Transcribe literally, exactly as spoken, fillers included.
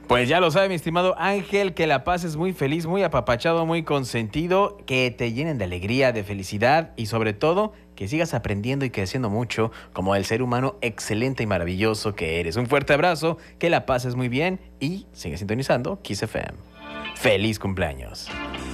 Pues ya lo sabe, mi estimado Ángel, que la pases muy feliz, muy apapachado, muy consentido, que te llenen de alegría, de felicidad y sobre todo que sigas aprendiendo y creciendo mucho como el ser humano excelente y maravilloso que eres. Un fuerte abrazo, que la pases muy bien y sigue sintonizando Kiss F M. ¡Feliz cumpleaños!